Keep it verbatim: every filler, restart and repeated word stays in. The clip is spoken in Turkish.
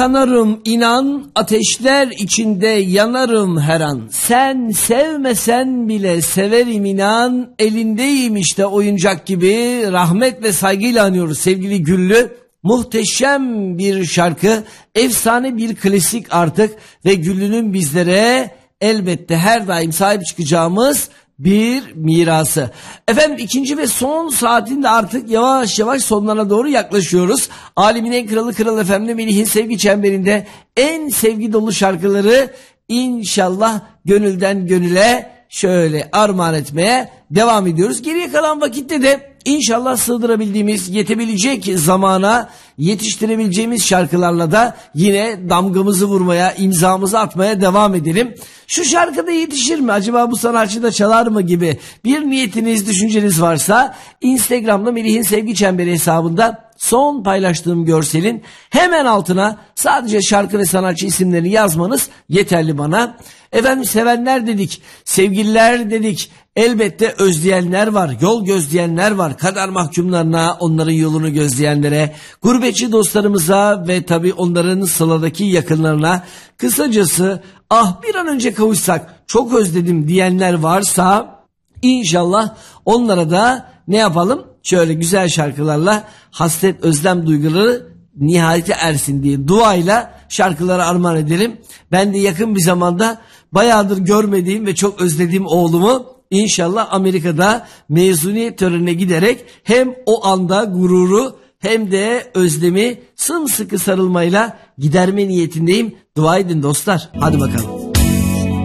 kanarım inan, ateşler içinde yanarım her an. Sen sevmesen bile severim inan, elindeyim işte oyuncak gibi. Rahmet ve saygıyla anıyoruz sevgili Güllü. Muhteşem bir şarkı, efsane bir klasik artık ve Güllü'nün bizlere elbette her daim sahip çıkacağımız bir mirası. Efendim ikinci ve son saatinde artık yavaş yavaş sonlarına doğru yaklaşıyoruz. Alemin en kralı Kral F M'de Melih'in sevgi çemberinde en sevgi dolu şarkıları inşallah gönülden gönüle şöyle armağan etmeye devam ediyoruz. Geriye kalan vakitte de İnşallah sığdırabildiğimiz, yetebilecek zamana yetiştirebileceğimiz şarkılarla da yine damgamızı vurmaya, imzamızı atmaya devam edelim. Şu şarkıda yetişir mi? Acaba bu sanatçı da çalar mı gibi bir niyetiniz, düşünceniz varsa Instagram'da Melih'in Sevgi Çemberi hesabında son paylaştığım görselin hemen altına sadece şarkı ve sanatçı isimlerini yazmanız yeterli bana. Efendim sevenler dedik, sevgililer dedik, elbette özleyenler var, yol gözleyenler var, kader mahkumlarına, onların yolunu gözleyenlere, gurbetçi dostlarımıza ve tabii onların sıladaki yakınlarına, kısacası ah bir an önce kavuşsak çok özledim diyenler varsa inşallah onlara da ne yapalım? Şöyle güzel şarkılarla hasret özlem duyguları nihayete ersin diye duayla şarkıları armağan edelim. Ben de yakın bir zamanda bayağıdır görmediğim ve çok özlediğim oğlumu İnşallah Amerika'da mezuniyet törenine giderek hem o anda gururu hem de özlemi sımsıkı sarılmayla giderme niyetindeyim. Dua edin dostlar. Hadi bakalım.